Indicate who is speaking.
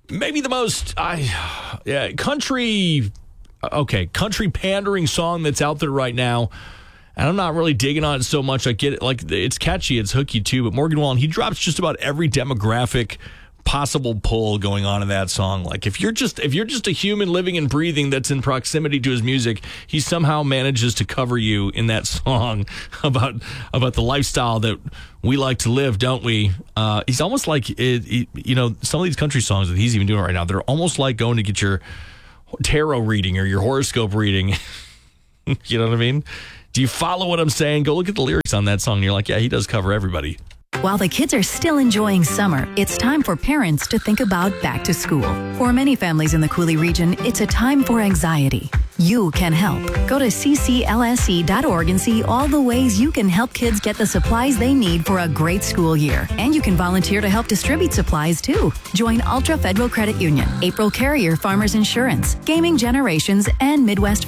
Speaker 1: maybe the most country pandering song that's out there right now. And I'm not really digging on it so much. I get it. Like, it's catchy. It's hooky, too. But Morgan Wallen, he drops just about every demographic possible pull going on in that song. Like, if you're just a human living and breathing that's in proximity to his music, he somehow manages to cover you in that song about the lifestyle that we like to live, don't we? He's almost like, some of these country songs that he's even doing right now, they're almost like going to get your tarot reading or your horoscope reading. You know what I mean? Do you follow what I'm saying? Go look at the lyrics on that song. And you're like, yeah, he does cover everybody.
Speaker 2: While the kids are still enjoying summer, it's time for parents to think about back to school. For many families in the Coulee region, it's a time for anxiety. You can help. Go to cclse.org and see all the ways you can help kids get the supplies they need for a great school year. And you can volunteer to help distribute supplies, too. Join Ultra Federal Credit Union, April Carrier Farmers Insurance, Gaming Generations, and Midwest